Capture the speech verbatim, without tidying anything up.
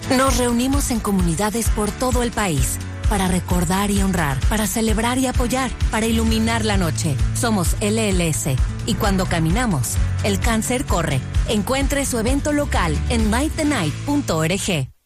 Nos reunimos en comunidades por todo el país para recordar y honrar, para celebrar y apoyar, para iluminar la noche. Somos L L S y cuando caminamos, el cáncer corre. Encuentre su evento local en light the night punto org.